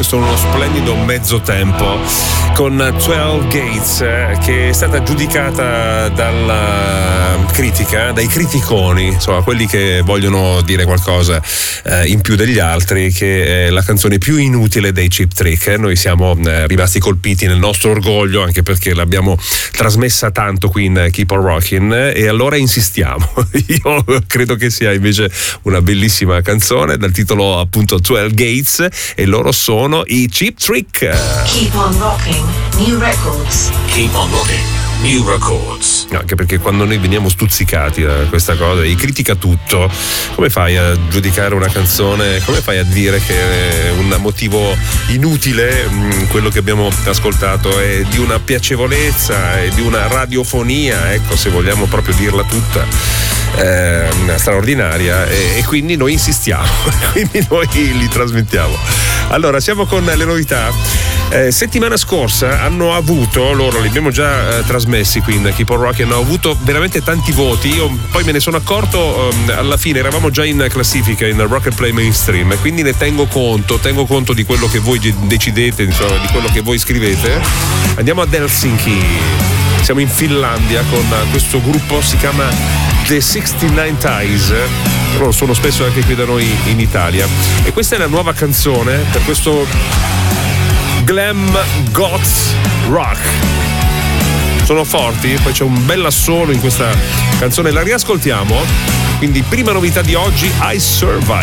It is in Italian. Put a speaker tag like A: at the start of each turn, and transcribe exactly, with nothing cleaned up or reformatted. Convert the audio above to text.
A: questo è uno splendido mezzo tempo con dodici Gates, eh, che è stata giudicata dalla critica, dai criticoni, insomma quelli che vogliono dire qualcosa eh, in più degli altri, che è la canzone più inutile dei Cheap Trick. Eh, noi siamo eh, rimasti colpiti nel nostro orgoglio, anche perché l'abbiamo trasmessa tanto qui in Keep on Rockin', eh, e allora insistiamo. Io credo che sia invece una bellissima canzone dal titolo appunto dodici Gates, e loro sono i Cheap Trick.
B: Keep on Rocking, New Records.
C: Keep on Rocking, New Records.
A: Anche perché quando noi veniamo stuzzicati da questa cosa e critica tutto, come fai a giudicare una canzone? Come fai a dire che è un motivo inutile mh, quello che abbiamo ascoltato? È di una piacevolezza, è di una radiofonia, ecco, se vogliamo proprio dirla tutta, eh, straordinaria, e, e quindi noi insistiamo, quindi noi li trasmettiamo. Allora, siamo con le novità. Eh, settimana scorsa hanno avuto, loro li abbiamo già eh, trasmessi qui in Keep on Rockin', hanno avuto veramente tanti voti. Io poi me ne sono accorto um, alla fine, eravamo già in classifica in Rock and Play Mainstream, e quindi ne tengo conto, tengo conto di quello che voi decidete, insomma, di quello che voi scrivete. Andiamo ad Helsinki, siamo in Finlandia con questo gruppo, si chiama The sessantanove Ties. Loro sono spesso anche qui da noi in Italia, e questa è la nuova canzone per questo glam goth rock. Sono forti, poi c'è un bel assolo in questa canzone, la riascoltiamo. Quindi prima novità di oggi, I Survive.